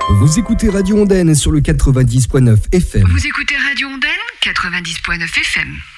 Vous écoutez Radio Ondaine sur le 90.9 FM. Vous écoutez Radio Ondaine, 90.9 FM.